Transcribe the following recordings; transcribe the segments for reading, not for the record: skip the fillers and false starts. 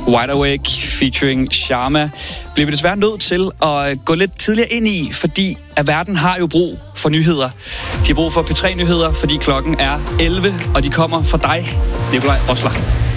Wide Awake featuring Sharma bliver vi desværre nødt til at gå lidt tidligere ind i, fordi at verden har jo brug for nyheder. De har brug for P3-nyheder, fordi klokken er 11, og de kommer fra dig, Nikolaj Osler.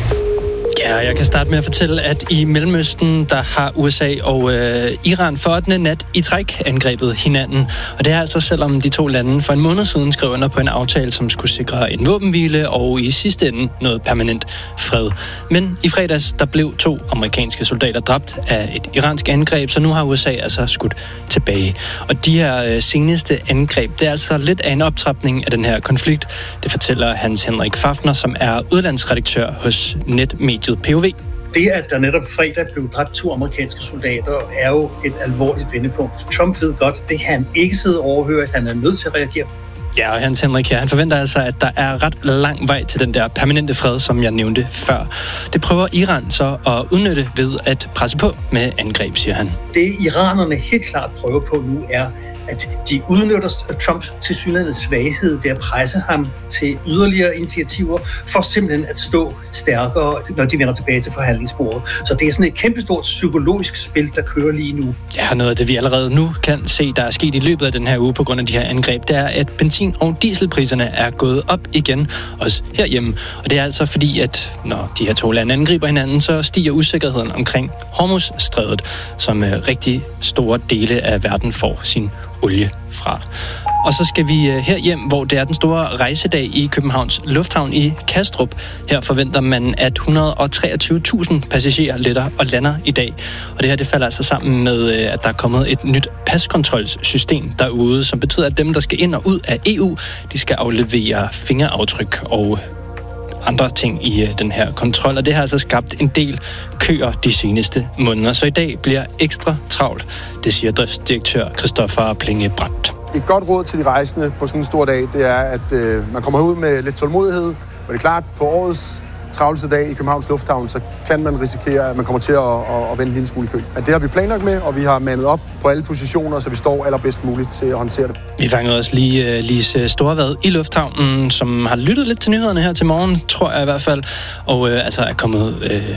Ja, jeg kan starte med at fortælle, at i Mellemøsten, der har USA og Iran for 8. nat i træk angrebet hinanden. Og det er altså selvom de to lande for en måned siden skrev under på en aftale, som skulle sikre en våbenhvile og i sidste ende noget permanent fred. Men i fredags, der blev 2 amerikanske soldater dræbt af et iransk angreb, så nu har USA altså skudt tilbage. Og de her seneste angreb, det er altså lidt af en optrapning af den her konflikt. Det fortæller Hans Henrik Fafner, som er udlandsredaktør hos netmediet POV. Det, at der netop fredag blev dræbt 2 amerikanske soldater, er jo et alvorligt vendepunkt. Trump ved godt, det kan han ikke sidde overhørt, han er nødt til at reagere. Ja, og Hans Henrik her, han forventer altså, at der er ret lang vej til den der permanente fred, som jeg nævnte før. Det prøver Iran så at udnytte ved at presse på med angreb, siger han. Det iranerne helt klart prøver på nu er, at de udnytter Trumps tilsyneladende svaghed ved at presse ham til yderligere initiativer, for simpelthen at stå stærkere, når de vender tilbage til forhandlingsbordet. Så det er sådan et kæmpestort psykologisk spil, der kører lige nu. Ja, noget af det, vi allerede nu kan se, der er sket i løbet af den her uge på grund af de her angreb, det er, at benzin- og dieselpriserne er gået op igen, også herhjemme. Og det er altså fordi, at når de her to lande angriber hinanden, så stiger usikkerheden omkring Hormuzstrædet, som rigtig store dele af verden får sin olie fra. Og så skal vi herhjem, hvor det er den store rejsedag i Københavns Lufthavn i Kastrup. Her forventer man, at 123.000 passagerer letter og lander i dag. Og det her, det falder altså sammen med, at der er kommet et nyt paskontrolsystem derude, som betyder, at dem, der skal ind og ud af EU, de skal aflevere fingeraftryk og andre ting i den her kontrol, og det har altså skabt en del køer de seneste måneder. Så i dag bliver ekstra travlt, det siger driftsdirektør Christoffer Plinge Brandt. Et godt råd til de rejsende på sådan en stor dag, det er, at man kommer ud med lidt tålmodighed, og det er klart, på årets travleste dag i Københavns Lufthavn, så kan man risikere, at man kommer til at vende en lille smule i kø. Det har vi planlagt med, og vi har mandet op på alle positioner, så vi står allerbedst muligt til at håndtere det. Vi fangede også lige Lise Storvad i Lufthavnen, som har lyttet lidt til nyhederne her til morgen, tror jeg i hvert fald, og altså er kommet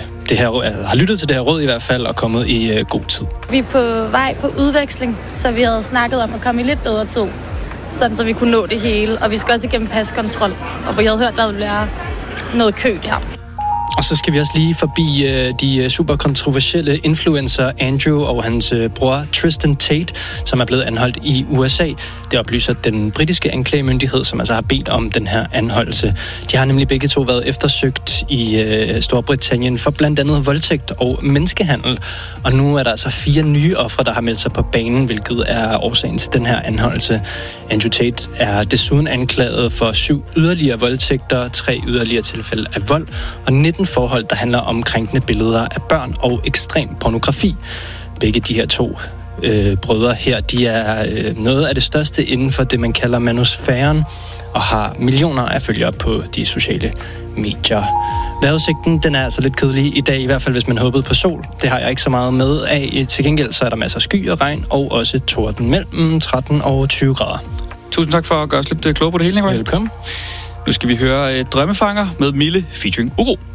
har lyttet til det her råd i hvert fald, og kommet i god tid. Vi er på vej på udveksling, så vi havde snakket om at komme i lidt bedre tid, sådan så vi kunne nå det hele, og vi skal også igennem paskontrol, og vi havde hørt, der ville være noget kø der. Og så skal vi også lige forbi de super kontroversielle influencer Andrew og hans bror Tristan Tate, som er blevet anholdt i USA. Det oplyser den britiske anklagemyndighed, som altså har bedt om den her anholdelse. De har nemlig begge to været eftersøgt i Storbritannien for blandt andet voldtægt og menneskehandel. Og nu er der altså 4 nye ofre, der har meldt sig på banen, hvilket er årsagen til den her anholdelse. Andrew Tate er desuden anklaget for 7 yderligere voldtægter, 3 yderligere tilfælde af vold og 19 forhold, der handler om krænkende billeder af børn og ekstrem pornografi. Begge de her 2 brødre her, de er noget af det største inden for det, man kalder manusfæren, og har millioner af følgere på de sociale medier. Vejrudsigten, den er altså lidt kedelig i dag, i hvert fald hvis man håbede på sol. Det har jeg ikke så meget med af. Til gengæld så er der masser af sky og regn, og også torden mellem 13 og 20 grader. Tusind tak for at gøre os lidt klogere på det hele, Nikolaj. Velkommen. Nu skal vi høre Drømmefanger med Mille featuring Uro.